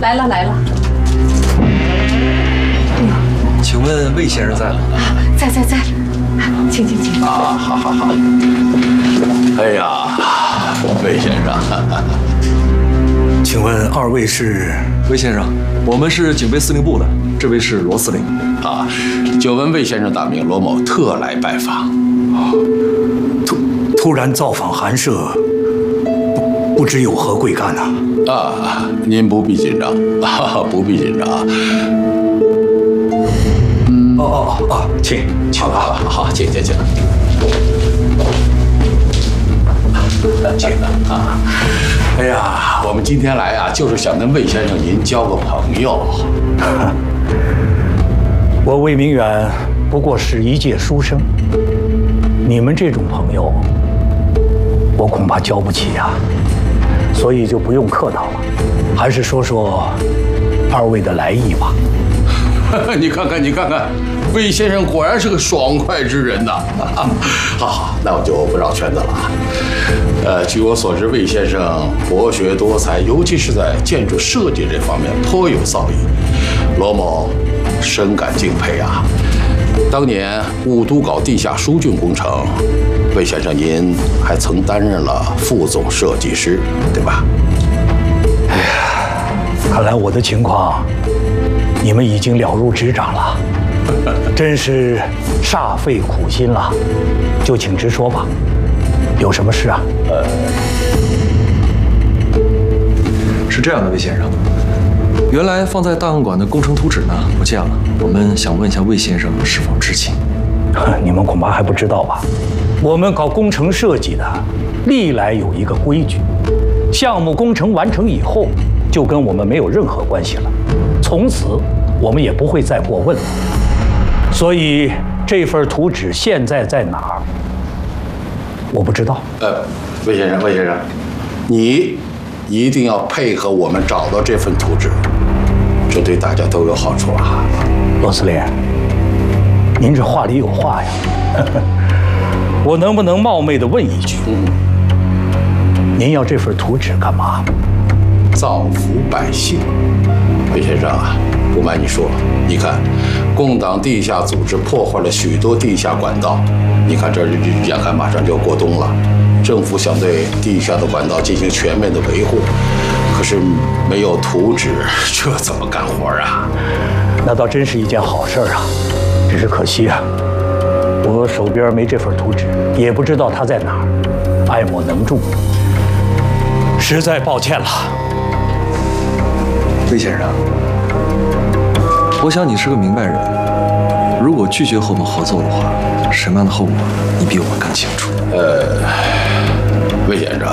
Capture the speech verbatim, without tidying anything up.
来了来了。 请问魏先生在吗？ 在在在，请请请。 啊，好好好。哎呀，魏先生， 请问二位是？ 魏先生，我们是警备司令部的，这位是罗司令。 啊，久闻魏先生大名，罗某特来拜访。 突突然造访寒舍，不不知有何贵干呐？ 啊，您不必紧张，啊，不必紧张。 嗯，哦哦哦，请请好好好好，请请请。请啊！哎呀，我们今天来啊，就是想跟魏先生您交个朋友。 我魏明远不过是一介书生，你们这种朋友，我恐怕交不起呀、啊，所以就不用客套了，还是说说二位的来意吧。 你看看，你看看，魏先生果然是个爽快之人呐！好好，那我就不绕圈子了啊。呃，据我所知，魏先生博学多才，尤其是在建筑设计这方面颇有造诣，罗某深感敬佩啊。当年雾都搞地下疏浚工程，魏先生您还曾担任了副总设计师，对吧？ 哎呀，看来我的情况你们已经了如指掌了，真是煞费苦心了。就请直说吧，有什么事啊？呃， 是这样的，魏先生，原来放在档案馆的工程图纸呢不见了，我们想问一下魏先生是否知情？ 你们恐怕还不知道吧？我们搞工程设计的，历来有一个规矩，项目工程完成以后，就跟我们没有任何关系了，从此我们也不会再过问了。所以这份图纸现在在哪儿，我不知道。 呃，魏先生，魏先生，你一定要配合我们找到这份图纸，这对大家都有好处啊。 罗司令，您这话里有话呀。我能不能冒昧地问一句？嗯，您要这份图纸干嘛？ 造福百姓。魏先生啊，不瞒你说，你看，共党地下组织破坏了许多地下管道，你看这眼看马上就要过冬了，政府想对地下的管道进行全面的维护，可是没有图纸，这怎么干活啊？ 那倒真是一件好事啊，只是可惜啊，我手边没这份图纸，也不知道它在哪儿，爱莫能助，实在抱歉了。 魏先生，我想你是个明白人，如果拒绝和我们合作的话，什么样的后果你比我们更清楚。 呃，魏先生，